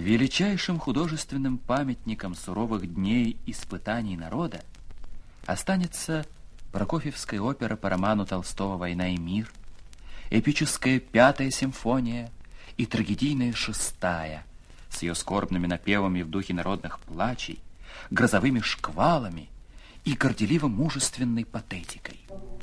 Величайшим художественным памятником суровых дней испытаний народа останется Прокофьевская опера по роману Толстого «Война и мир», эпическая «Пятая симфония» и трагедийная «Шестая» с ее скорбными напевами в духе народных плачей, грозовыми шквалами и горделиво-мужественной патетикой.